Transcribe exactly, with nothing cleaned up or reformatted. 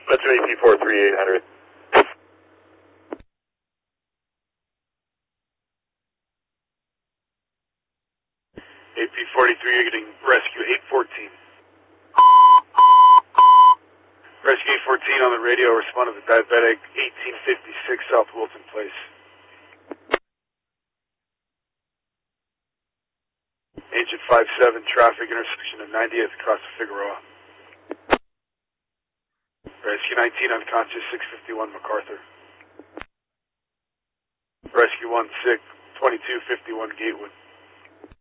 That's an A P four three eight hundred. A P forty-three, you're getting rescue eight fourteen. Rescue eight fourteen on the radio, responded to diabetic eighteen fifty-six South Wilton Place. Agent five seven, traffic intersection of ninetieth across the Figueroa. Rescue nineteen, unconscious, six fifty-one MacArthur. Rescue one sick, twenty-two fifty-one Gatewood.